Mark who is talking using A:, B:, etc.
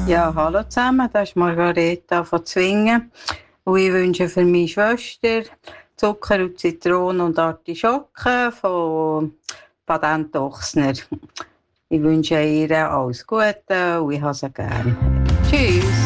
A: Ja, hallo zusammen, das ist Margareta von Zwingen. Und ich wünsche für meine Schwester Zucker und Zitronen und Artischocken von Patent Ochsner. Ich wünsche ihr alles Gute und ich habe sie gerne. Tschüss.